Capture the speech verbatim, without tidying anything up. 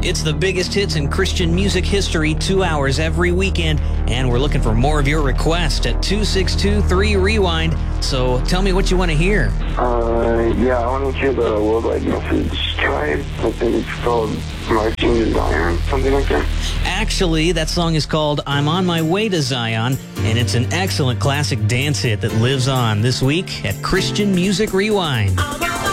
It's the biggest hits in Christian music history, two hours every weekend, and we're looking for more of your requests at two six two three rewind. So tell me what you want to hear. Uh, yeah, I want to hear the Worldwide Message Tribe. I think it's called Marching to Zion, something like that. Actually, that song is called I'm on My Way to Zion, and it's an excellent classic dance hit that lives on this week at Christian Music Rewind.